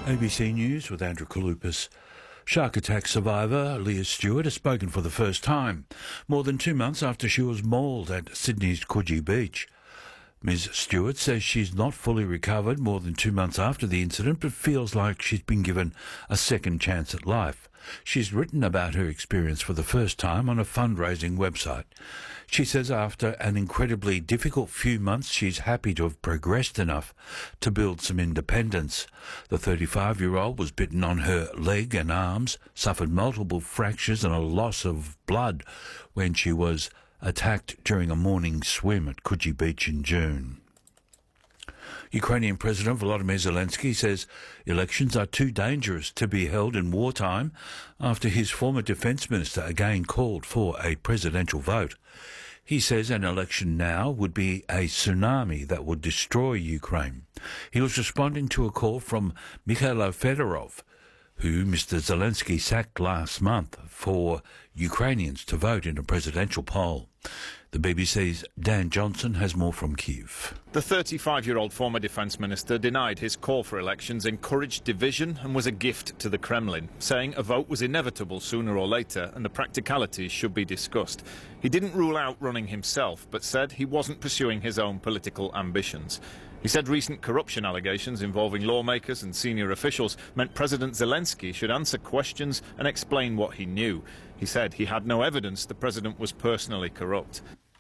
ABC News with Andrew Kalupas. Shark attack survivor Leah Stewart has spoken for the first time, more than 2 months after she was mauled at Sydney's Coogee Beach. Ms Stewart says she's not fully recovered more than 2 months after the incident, but feels like she's been given a second chance at life. She's written about her experience for the first time on a fundraising website. She says after an incredibly difficult few months, she's happy to have progressed enough to build some independence. The 35-year-old was bitten on her leg and arms, suffered multiple fractures and a loss of blood when she was attacked during a morning swim at Coogee Beach in June. Ukrainian President Volodymyr Zelensky says elections are too dangerous to be held in wartime after his former defence minister again called for a presidential vote. He says an election now would be a tsunami that would destroy Ukraine. He was responding to a call from Mikhailo Fedorov, who Mr Zelensky sacked last month, for Ukrainians to vote in a presidential poll. The BBC's Dan Johnson has more from Kyiv. The 35-year-old former defence minister denied his call for elections encouraged division and was a gift to the Kremlin, saying a vote was inevitable sooner or later and the practicalities should be discussed. He didn't rule out running himself, but said he wasn't pursuing his own political ambitions. He said recent corruption allegations involving lawmakers and senior officials meant President Zelensky should answer questions and explain what he knew. He said he had no evidence the president was personally corrupt.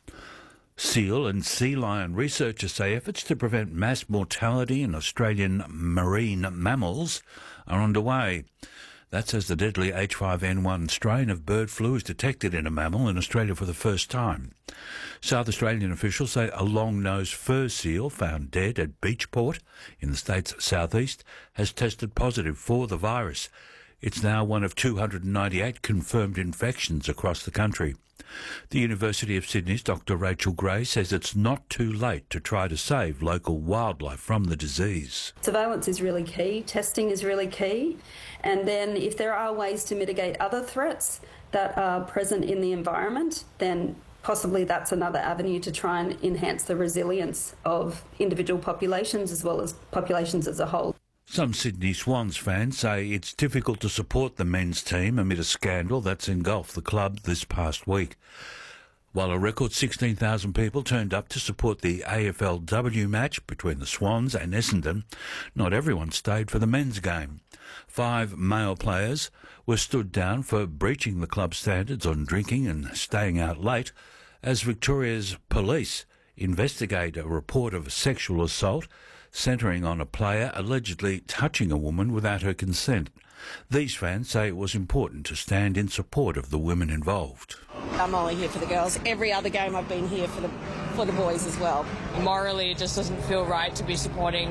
Seal and sea lion researchers say efforts to prevent mass mortality in Australian marine mammals are underway. That's as the deadly H5N1 strain of bird flu is detected in a mammal in Australia for the first time. South Australian officials say a long-nosed fur seal found dead at Beachport in the state's southeast has tested positive for the virus. It's now one of 298 confirmed infections across the country. The University of Sydney's Dr Rachel Gray says it's not too late to try to save local wildlife from the disease. Surveillance is really key, testing is really key, and then if there are ways to mitigate other threats that are present in the environment, then possibly that's another avenue to try and enhance the resilience of individual populations as well as populations as a whole. Some Sydney Swans fans say it's difficult to support the men's team amid a scandal that's engulfed the club this past week. While a record 16,000 people turned up to support the AFLW match between the Swans and Essendon, not everyone stayed for the men's game. 5 male players were stood down for breaching the club standards on drinking and staying out late as Victoria's police investigate a report of sexual assault centering on a player allegedly touching a woman without her consent. These fans say it was important to stand in support of the women involved. I'm only here for the girls. Every other game I've been here for the boys as well. Morally, it just doesn't feel right to be supporting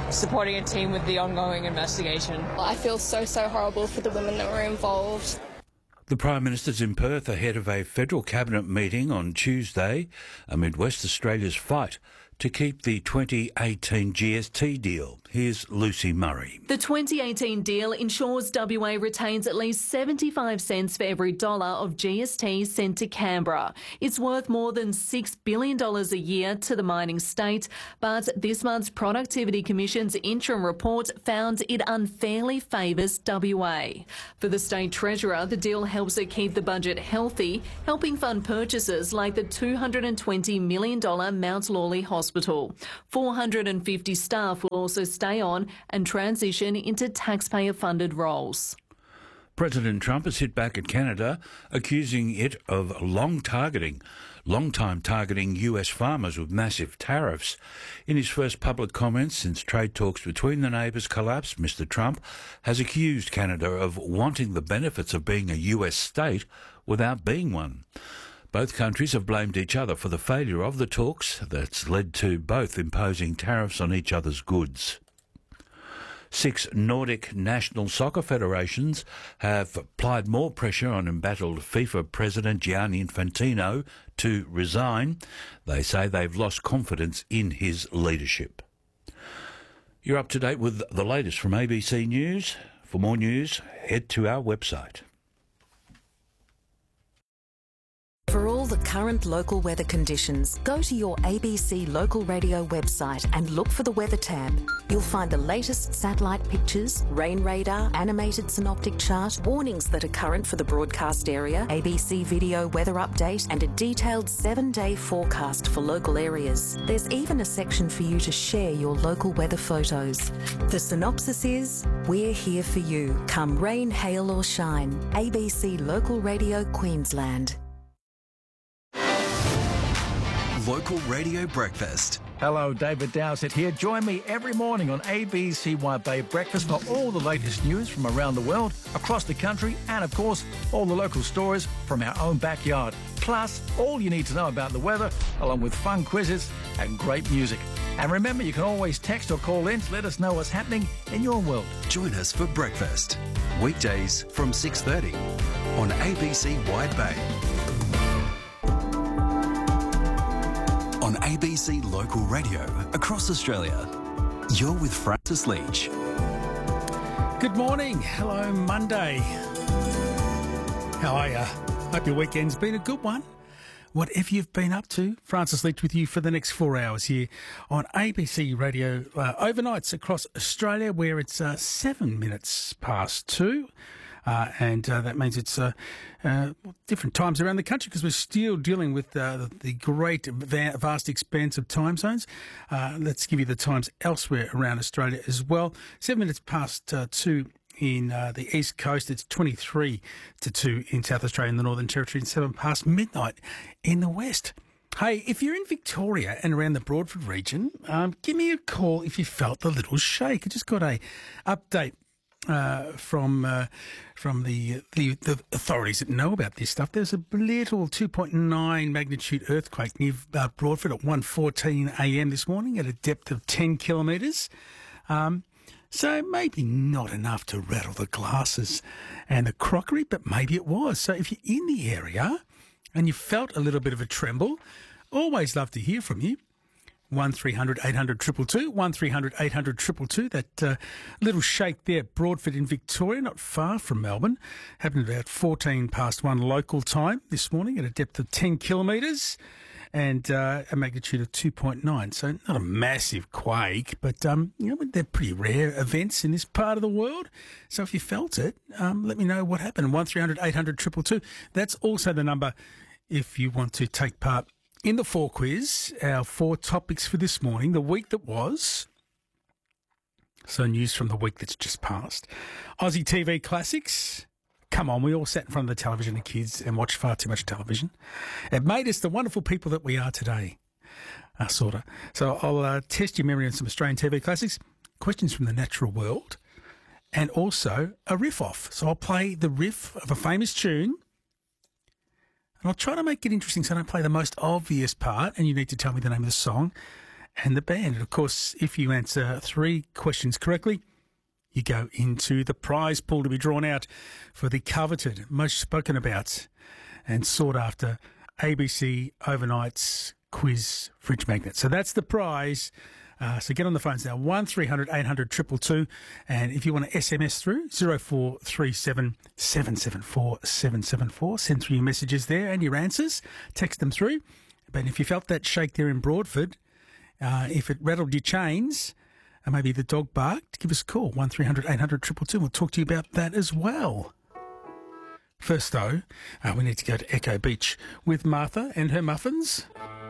a team with the ongoing investigation. I feel so horrible for the women that were involved. The Prime Minister's in Perth ahead of a federal cabinet meeting on Tuesday amid West Australia's fight to keep the 2018 GST deal. Here's Lucy Murray. The 2018 deal ensures WA retains at least 75 cents for every dollar of GST sent to Canberra. It's worth more than $6 billion a year to the mining state, but this month's Productivity Commission's interim report found it unfairly favours WA. For the State Treasurer, the deal helps her keep the budget healthy, helping fund purchases like the $220 million Mount Lawley Hospital. 450 staff will also stay on and transition into taxpayer-funded roles. President Trump has hit back at Canada, accusing it of long-time targeting US farmers with massive tariffs. In his first public comments since trade talks between the neighbours collapsed, Mr Trump has accused Canada of wanting the benefits of being a US state without being one. Both countries have blamed each other for the failure of the talks that's led to both imposing tariffs on each other's goods. 6 Nordic national soccer federations have applied more pressure on embattled FIFA President Gianni Infantino to resign. They say they've lost confidence in his leadership. You're up to date with the latest from ABC News. For more news, head to our website. For all the current local weather conditions, go to your ABC Local Radio website and look for the Weather tab. You'll find the latest satellite pictures, rain radar, animated synoptic chart, warnings that are current for the broadcast area, ABC Video weather update, and a detailed 7-day forecast for local areas. There's even a section for you to share your local weather photos. The synopsis is, we're here for you, come rain, hail or shine. ABC Local Radio Queensland. Local Radio Breakfast. Hello, David Dowsett here. Join me every morning on ABCYB Breakfast for all the latest news from around the world, across the country, and of course, all the local stories from our own backyard. Plus, all you need to know about the weather, along with fun quizzes and great music. And remember, you can always text or call in to let us know what's happening in your world. Join us for breakfast. Weekdays from 6:30 on ABC Wide Bay. On ABC Local Radio across Australia, you're with Francis Leach. Good morning. Hello, Monday. How are you? Hope your weekend's been a good one. Whatever you've been up to, Francis Leach with you for the next 4 hours here on ABC Radio overnights across Australia, where it's 7 minutes past 2. And that means it's different times around the country because we're still dealing with the great vast expanse of time zones. Let's give you the times elsewhere around Australia as well. 7 minutes past 2 in the East Coast. It's 23 to 2 in South Australia and the Northern Territory, and 7 past midnight in the West. Hey, if you're in Victoria and around the Broadford region, give me a call if you felt the little shake. I just got a update from the authorities that know about this stuff. There's a little 2.9 magnitude earthquake near Broadford at 1:14 a.m. this morning at a depth of 10 kilometres. So maybe not enough to rattle the glasses and the crockery, but maybe it was. So if you're in the area and you felt a little bit of a tremble, always love to hear from you. 1300 800 222, 1300 800 222. That little shake there at Broadford in Victoria, not far from Melbourne. Happened about 14 past 1 local time this morning at a depth of 10 kilometres and a magnitude of 2.9. So not a massive quake, but they're pretty rare events in this part of the world. So if you felt it, let me know what happened. 1300 800 222. That's also the number if you want to take part in the 4 quiz. Our 4 topics for this morning, the week that was. So news from the week that's just passed. Aussie TV classics. Come on, we all sat in front of the television as kids and watched far too much television. It made us the wonderful people that we are today, sort of. So I'll test your memory on some Australian TV classics, questions from the natural world, and also a riff-off. So I'll play the riff of a famous tune, and I'll try to make it interesting so I don't play the most obvious part, and you need to tell me the name of the song and the band. And, of course, if you answer 3 questions correctly, you go into the prize pool to be drawn out for the coveted, most spoken about and sought after ABC Overnights Quiz Fridge Magnet. So that's the prize. So get on the phones now, 1300 800 222. And if you want to SMS through, 0437 774 774. Send through your messages there and your answers. Text them through. But if you felt that shake there in Broadford, if it rattled your chains, and maybe the dog barked, give us a call, 1300 800 222. We'll talk to you about that as well. First, though, we need to go to Echo Beach with Martha and her muffins.